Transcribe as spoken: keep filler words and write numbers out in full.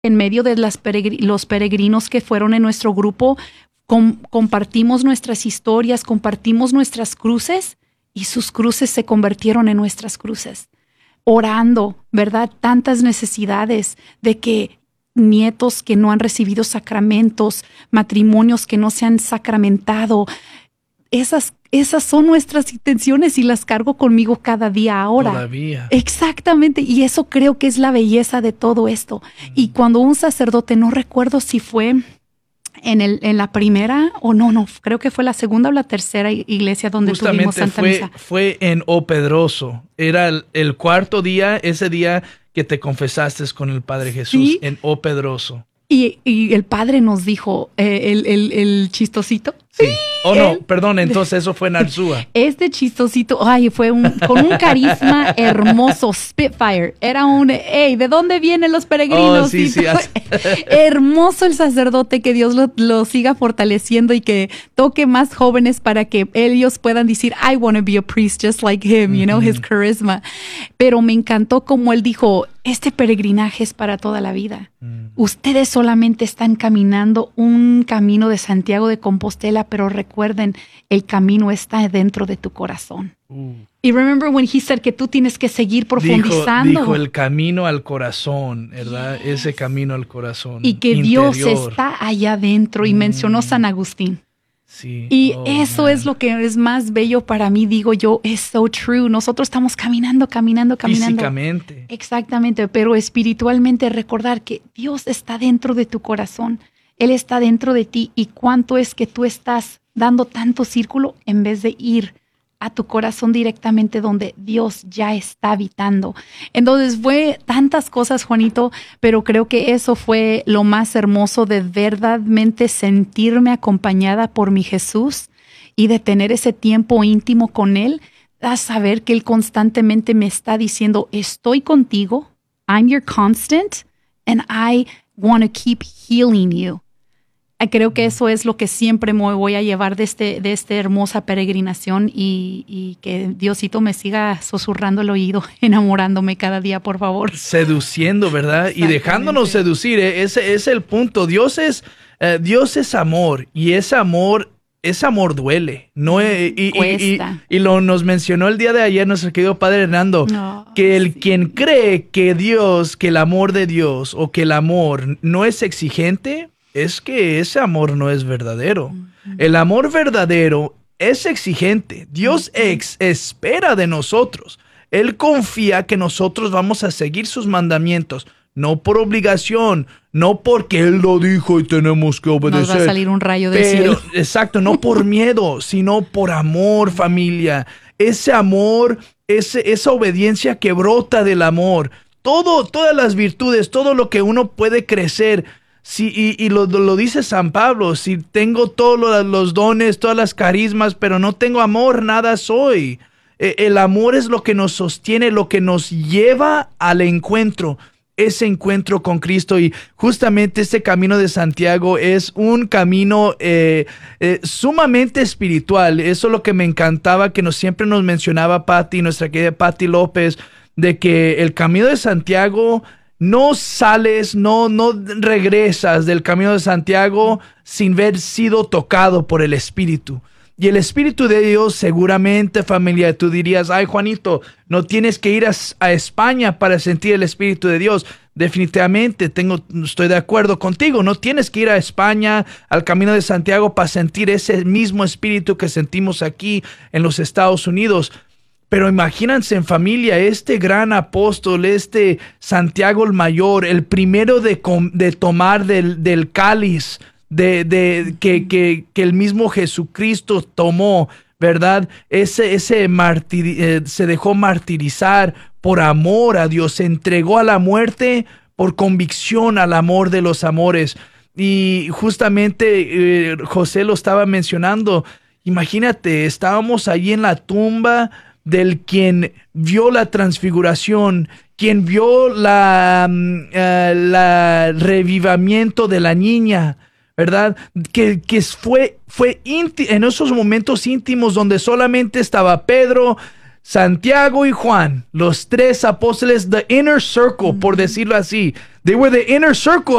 en medio de las peregr- los peregrinos que fueron en nuestro grupo, com- compartimos nuestras historias, compartimos nuestras cruces y sus cruces se convirtieron en nuestras cruces. Orando, ¿verdad? Tantas necesidades de que nietos que no han recibido sacramentos, matrimonios que no se han sacramentado. Esas, esas son nuestras intenciones y las cargo conmigo cada día ahora. Todavía. Exactamente. Y eso creo que es la belleza de todo esto. Mm. Y cuando un sacerdote, no recuerdo si fue en, el, en la primera o no, no, creo que fue la segunda o la tercera iglesia donde Justamente tuvimos Santa fue, Misa. fue en O Pedroso. Era el, el cuarto día, ese día que te confesaste con el Padre Jesús, ¿sí? En O Pedroso. Y, y el Padre nos dijo, eh, el, el, el chistosito. Sí. Oh, no, él, perdón, entonces eso fue en Arzúa. Este chistosito, ay, fue un, con un carisma hermoso, Spitfire. Era un, hey, ¿de dónde vienen los peregrinos? Oh, sí, sí, hermoso el sacerdote, que Dios lo, lo siga fortaleciendo y que toque más jóvenes para que ellos puedan decir, I want to be a priest just like him, you know, mm-hmm. his charisma. Pero me encantó como él dijo, este peregrinaje es para toda la vida. Mm. Ustedes solamente están caminando un camino de Santiago de Compostela, pero recuerden, el camino está dentro de tu corazón. Uh. Y remember when he said que tú tienes que seguir profundizando. Dijo, dijo el camino al corazón, ¿verdad? Yes. Ese camino al corazón. Y que interior. Dios está allá adentro. Y mm. mencionó San Agustín. Sí. Y oh, eso man. es lo que es más bello para mí, digo yo, es so true. Nosotros estamos caminando, caminando, caminando. Físicamente. Exactamente, pero espiritualmente recordar que Dios está dentro de tu corazón. Él está dentro de ti. Y cuánto es que tú estás dando tanto círculo en vez de ir a tu corazón directamente donde Dios ya está habitando. Entonces fue tantas cosas, Juanito, pero creo que eso fue lo más hermoso, de verdaderamente sentirme acompañada por mi Jesús y de tener ese tiempo íntimo con Él, a saber que Él constantemente me está diciendo, estoy contigo, I'm your constant, and I want to keep healing you. Creo que eso es lo que siempre me voy a llevar de, este, de esta hermosa peregrinación, y, y que Diosito me siga susurrando el oído, enamorándome cada día, por favor. Seduciendo, ¿verdad? Y dejándonos seducir, ¿eh? Ese es el punto. Dios es, uh, Dios es amor, y ese amor, ese amor duele. No es, y, Cuesta. Y, y, y lo nos mencionó el día de ayer nuestro querido Padre Hernando, no, que el sí. quien cree que Dios, que el amor de Dios o que el amor no es exigente, es que ese amor no es verdadero. Uh-huh. El amor verdadero es exigente. Dios uh-huh. ex espera de nosotros. Él confía que nosotros vamos a seguir sus mandamientos, no por obligación, no porque Él lo dijo y tenemos que obedecer. Nos va a salir un rayo del Pero, cielo. Exacto, no por miedo, sino por amor, familia. Ese amor, ese, esa obediencia que brota del amor. Todo, todas las virtudes, todo lo que uno puede crecer. Sí, y, y lo, lo dice San Pablo, si tengo todos los, los dones, todas las carismas, pero no tengo amor, nada soy. Eh, el amor es lo que nos sostiene, lo que nos lleva al encuentro, ese encuentro con Cristo. Y justamente este camino de Santiago es un camino eh, eh, sumamente espiritual. Eso es lo que me encantaba, que nos, siempre nos mencionaba Patti, nuestra querida Patti López, de que el camino de Santiago... No sales, no, no regresas del camino de Santiago sin haber sido tocado por el Espíritu. Y el Espíritu de Dios, seguramente, familia, tú dirías, ay, Juanito, no tienes que ir a, a España para sentir el Espíritu de Dios. Definitivamente, tengo, estoy de acuerdo contigo. No tienes que ir a España, al camino de Santiago, para sentir ese mismo Espíritu que sentimos aquí en los Estados Unidos. Pero imagínense, en familia, este gran apóstol, este Santiago el Mayor, el primero de, de tomar del, del cáliz de, de, que, que, que el mismo Jesucristo tomó, ¿verdad? Ese, ese martir, eh, se dejó martirizar por amor a Dios, se entregó a la muerte por convicción al amor de los amores. Y justamente eh, José lo estaba mencionando. Imagínate, estábamos allí en la tumba del quien vio la transfiguración, quien vio la, uh, la revivamiento de la niña, ¿verdad? Que, que fue, fue ínti- en esos momentos íntimos donde solamente estaba Pedro, Santiago y Juan, los tres apóstoles, the inner circle, por decirlo así. They were the inner circle